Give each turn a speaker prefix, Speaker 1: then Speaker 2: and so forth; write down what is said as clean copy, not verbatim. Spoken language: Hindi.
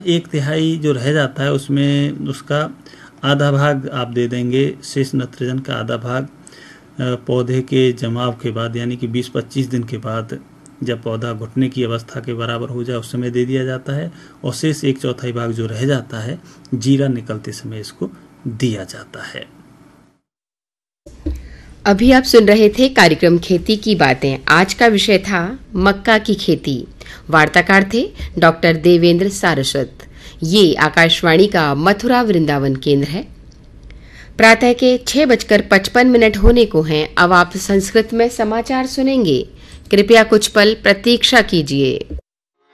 Speaker 1: एक तिहाई जो रह जाता है उसमें उसका आधा भाग आप दे देंगे, शेष नाइट्रोजन का आधा भाग पौधे के जमाव के बाद, यानी कि 20-25 दिन के बाद जब पौधा घुटने की अवस्था के बराबर हो जाए उस समय दे दिया जाता है। और शेष 1/4 भाग जो रह जाता है जीरा निकलते समय इसको दिया जाता है।
Speaker 2: अभी आप सुन रहे थे कार्यक्रम खेती की बातें। आज का विषय था मक्का की खेती। वार्ताकार थे डॉक्टर देवेंद्र सारस्वत। ये आकाशवाणी का मथुरा वृंदावन केंद्र है। प्रातः के 6:55 होने को हैं। अब आप संस्कृत में समाचार सुनेंगे। कृपया कुछ पल प्रतीक्षा कीजिए।